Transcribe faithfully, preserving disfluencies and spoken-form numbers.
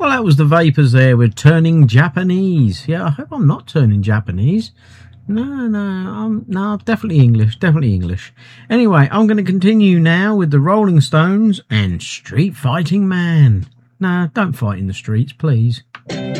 Well, that was the Vapors there with Turning Japanese. Yeah, I hope I'm not turning Japanese. No, no, I'm no, definitely English, definitely English. Anyway, I'm going to continue now with the Rolling Stones and Street Fighting Man. No, don't fight in the streets, please.